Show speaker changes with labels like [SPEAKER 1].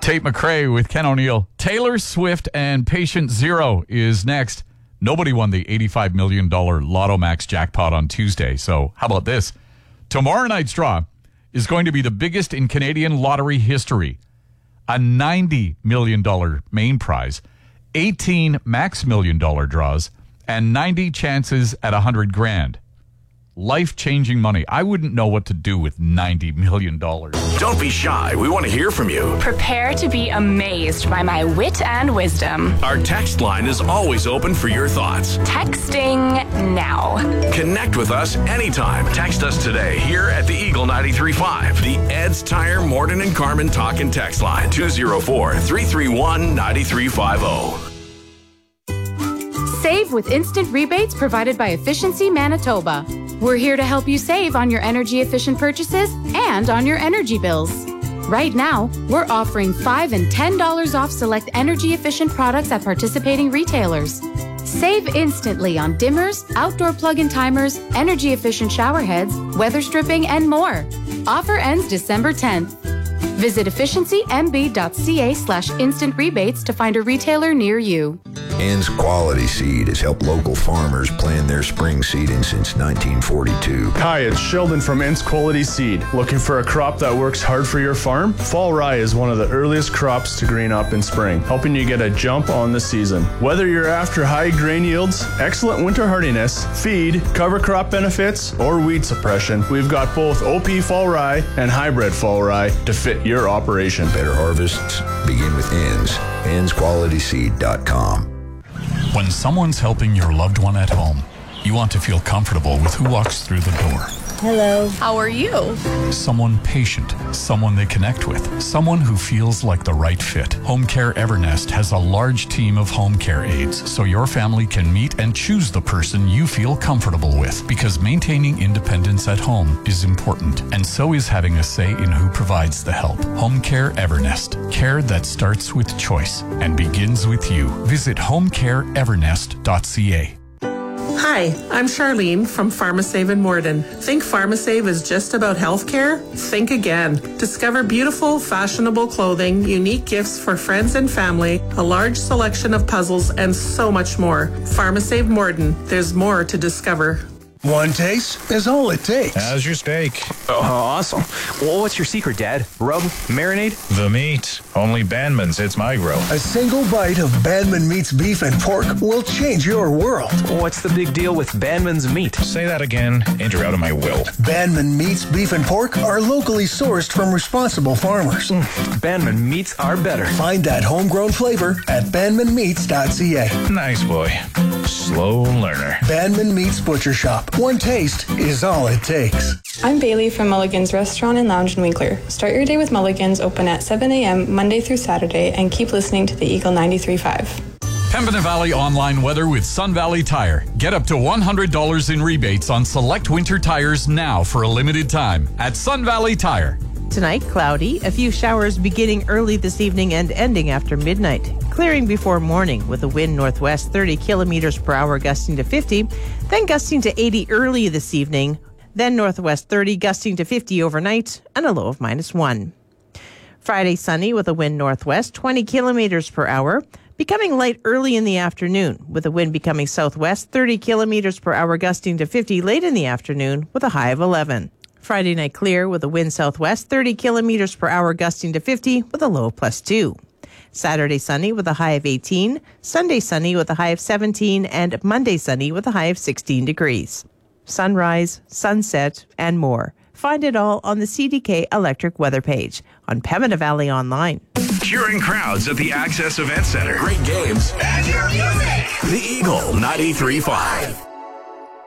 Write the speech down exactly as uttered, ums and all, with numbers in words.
[SPEAKER 1] Tate McRae with Ken O'Neill. Taylor Swift and Patient Zero is next. Nobody won the eighty-five million dollars Lotto Max jackpot on Tuesday. So how about this? Tomorrow night's draw is going to be the biggest in Canadian lottery history. A ninety million dollars main prize, eighteen max million dollar draws, and ninety chances at one hundred grand. Life-changing money. I wouldn't know what to do with ninety million dollars.
[SPEAKER 2] Don't be shy. We want to hear from you.
[SPEAKER 3] Prepare to be amazed by my wit and wisdom.
[SPEAKER 2] Our text line is always open for your thoughts.
[SPEAKER 3] Texting now.
[SPEAKER 2] Connect with us anytime. Text us today here at the Eagle ninety-three point five. The Ed's Tire Morton and Carmen Talk and Text line. two oh four, three three one, nine three five oh.
[SPEAKER 4] Save with instant rebates provided by Efficiency Manitoba. We're here to help you save on your energy-efficient purchases and on your energy bills. Right now, we're offering five dollars and ten dollars off select energy-efficient products at participating retailers. Save instantly on dimmers, outdoor plug-in timers, energy-efficient shower heads, weather stripping, and more. Offer ends December tenth. Visit efficiency m b.ca slash instant rebates to find a retailer near you.
[SPEAKER 5] Ann's Quality Seed has helped local farmers plan their spring seeding since nineteen forty-two.
[SPEAKER 6] Hi, it's Sheldon from Ann's Quality Seed. Looking for a crop that works hard for your farm? Fall rye is one of the earliest crops to green up in spring, helping you get a jump on the season. Whether you're after high grain yields, excellent winter hardiness, feed, cover crop benefits, or weed suppression, we've got both O P fall rye and hybrid fall rye to fit your operation.
[SPEAKER 5] Better harvests begin with Ann's. anns quality seed dot com.
[SPEAKER 7] When someone's helping your loved one at home, you want to feel comfortable with who walks through the door.
[SPEAKER 8] Hello. How are you?
[SPEAKER 7] Someone patient, someone they connect with, someone who feels like the right fit. Home Care Evernest has a large team of home care aides, so your family can meet and choose the person you feel comfortable with, because maintaining independence at home is important, and so is having a say in who provides the help. Home Care Evernest, care that starts with choice and begins with you. Visit home care evernest dot c a.
[SPEAKER 9] Hi, I'm Charlene from PharmaSave in Morden. Think PharmaSave is just about healthcare? Think again. Discover beautiful, fashionable clothing, unique gifts for friends and family, a large selection of puzzles, and so much more. PharmaSave Morden. There's more to discover.
[SPEAKER 10] One taste is all it takes.
[SPEAKER 11] How's your steak?
[SPEAKER 12] Oh, awesome. Well, what's your secret, Dad? Rub? Marinade?
[SPEAKER 11] The meat. Only Bandman's hits my grill.
[SPEAKER 10] A single bite of Bandman Meat's beef and pork will change your world.
[SPEAKER 12] What's the big deal with Bandman's meat?
[SPEAKER 11] Say that again, and you're out of my will.
[SPEAKER 10] Bandman Meat's beef and pork are locally sourced from responsible farmers.
[SPEAKER 12] Mm, Bandman Meats are better.
[SPEAKER 10] Find that homegrown flavor at bandman meats dot c a.
[SPEAKER 11] Nice boy. Slow learner.
[SPEAKER 10] Bandman Meats Butcher Shop. One taste is all it takes.
[SPEAKER 13] I'm Bailey from Mulligan's Restaurant and Lounge in Winkler. Start your day with Mulligan's, open at seven a.m. Monday through Saturday, and keep listening to the Eagle ninety-three point five.
[SPEAKER 1] Pembina Valley online weather with Sun Valley Tire. Get up to one hundred dollars in rebates on select winter tires now for a limited time at Sun Valley Tire.
[SPEAKER 14] Tonight, cloudy. A few showers beginning early this evening and ending after midnight. Clearing before morning with a wind northwest thirty kilometers per hour gusting to fifty, then gusting to eighty early this evening, then northwest thirty gusting to fifty overnight, and a low of minus one. Friday, sunny with a wind northwest twenty kilometers per hour, becoming light early in the afternoon with a wind becoming southwest thirty kilometers per hour gusting to fifty late in the afternoon with a high of eleven. Friday night clear with a wind southwest thirty kilometers per hour gusting to fifty with a low of plus two. Saturday sunny with a high of eighteen, Sunday sunny with a high of seventeen, and Monday sunny with a high of sixteen degrees. Sunrise, sunset, and more. Find it all on the C D K Electric weather page on Pembina Valley Online.
[SPEAKER 2] Cheering crowds at the Access Event Center. Great games. And your music. The Eagle ninety-three point five.